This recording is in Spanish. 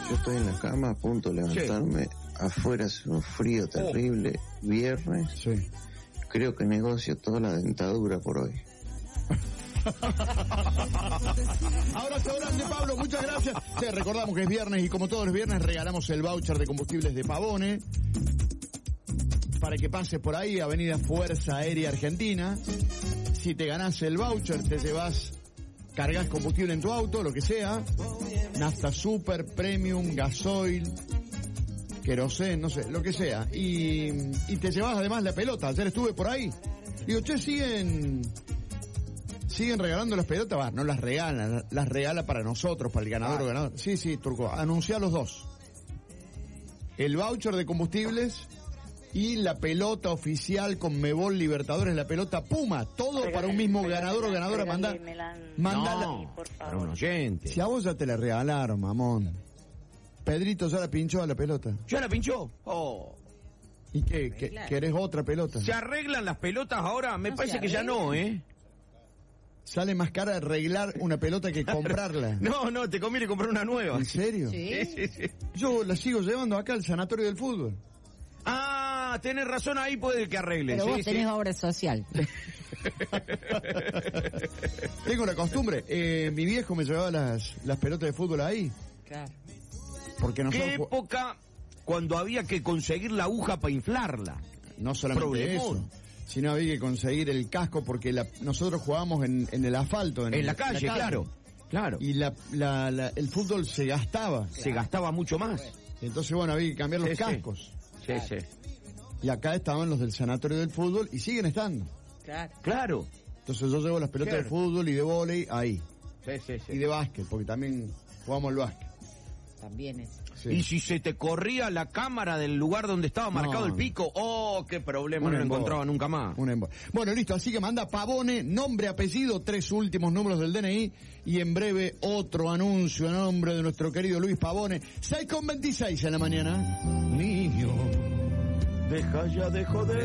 Yo estoy en la cama a punto de levantarme. Sí. Afuera hace un frío terrible. Viernes. Sí. Creo que negocio toda la dentadura por hoy. Abrazo grande, Pablo, muchas gracias. Te recordamos que es viernes y como todos los viernes regalamos el voucher de combustibles de Pavone para que pases por ahí, Avenida Fuerza Aérea Argentina. Si te ganás el voucher, te llevas, cargas combustible en tu auto, lo que sea, nafta super, premium, gasoil, querosén, no sé, lo que sea. Y te llevas además la pelota. Ayer estuve por ahí. Digo, che, siguen regalando las pelotas. Va, no las regalan, las regala para nosotros, para el ganador o ganador. Sí, Turco, anuncia los dos. El voucher de combustibles y la pelota oficial con Mebol Libertadores, la pelota Puma, todo para un mismo ganador o ganadora. Mándala para un oyente. Si a vos ya te la regalaron, mamón. Pedrito ya la pinchó a la pelota. ¿Ya la pinchó? Oh. ¿Y qué? ¿Querés otra pelota? ¿Se arreglan las pelotas ahora? Me parece que ya no, Sale más cara arreglar una pelota que comprarla. No, te conviene comprar una nueva. ¿En serio? Sí. Yo la sigo llevando acá al sanatorio del fútbol. Ah, tenés razón, ahí puede que arregle. Pero vos tenés obra social. Tengo la costumbre. Mi viejo me llevaba las pelotas de fútbol ahí. Claro. Porque nosotros... ¿Qué época cuando había que conseguir la aguja para inflarla? No solamente eso, sino había que conseguir el casco porque nosotros jugábamos en el asfalto. En la calle, claro. Y el fútbol se gastaba. Se gastaba mucho más. Entonces, bueno, había que cambiar los cascos. Sí. Y acá estaban los del sanatorio del fútbol y siguen estando. Claro. Entonces yo llevo las pelotas de fútbol y de vóley ahí. Sí. Y de básquet, porque también jugamos el básquet. También es. Sí. Y si se te corría la cámara del lugar donde estaba marcado el pico, qué problema, no lo encontraba nunca más. Bueno, listo, así que manda Pavone, nombre, apellido, 3 últimos números del DNI, y en breve otro anuncio a nombre de nuestro querido Luis Pavone. 6:26 en la mañana. Niño, deja ya de joder.